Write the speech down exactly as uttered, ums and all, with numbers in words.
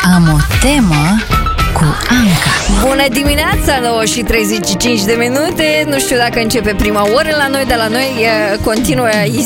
Am o temă cu Anca. Bună dimineața, nouă și treizeci și cinci de minute. Nu știu dacă începe prima oră la noi, dar la noi e, continuă